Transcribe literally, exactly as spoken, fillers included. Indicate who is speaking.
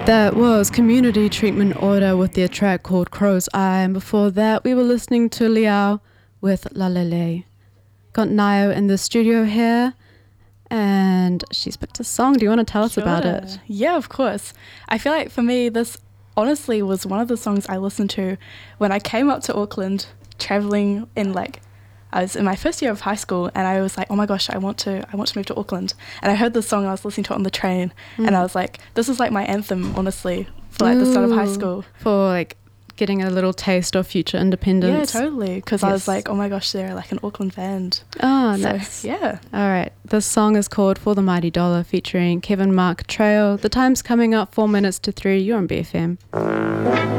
Speaker 1: That was Community Treatment Order with their track called Crow's Eye, and before that we were listening to Liao with La Lele. Got Nayo in the studio here, and she's picked a song. Do you want to tell us
Speaker 2: Sure.
Speaker 1: about it?
Speaker 2: Yeah, of course. I feel like for me, this honestly was one of the songs I listened to when I came up to Auckland, traveling in like, I was in my first year of high school, and I was like, oh my gosh, I want to I want to move to Auckland. And I heard this song, I was listening to it on the train,
Speaker 1: Mm.
Speaker 2: and I was like, this is like my anthem, honestly, for like the start of high
Speaker 1: Ooh,
Speaker 2: school.
Speaker 1: For like getting a little taste of future independence.
Speaker 2: Yeah, totally. Because I was
Speaker 1: Yes.
Speaker 2: like, oh my gosh, they're like an Auckland band.
Speaker 1: Oh,
Speaker 2: So,
Speaker 1: nice.
Speaker 2: yeah.
Speaker 1: All right. This song is called For the Mighty Dollar, featuring Kevin Mark Trail. The time's coming up four minutes to three. You're on B F M.